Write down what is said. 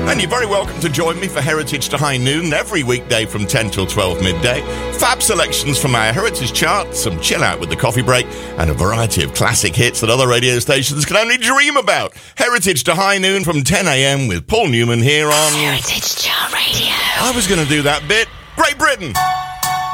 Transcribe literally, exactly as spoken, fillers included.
And you're very welcome to join me for Heritage to High Noon every weekday from ten till twelve midday. Fab selections from our Heritage chart, some chill out with the coffee break, and a variety of classic hits that other radio stations can only dream about. Heritage to High Noon from ten a.m. with Paul Newman here on Heritage Chart Radio. I was going to do that bit. Great Britain.